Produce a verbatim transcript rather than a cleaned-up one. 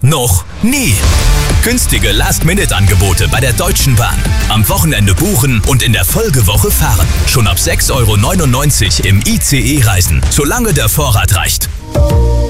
Noch nie. Günstige Last-Minute-Angebote bei der Deutschen Bahn. Am Wochenende buchen und in der Folgewoche fahren. Schon ab sechs Euro neunundneunzig im I C E reisen, solange der Vorrat reicht.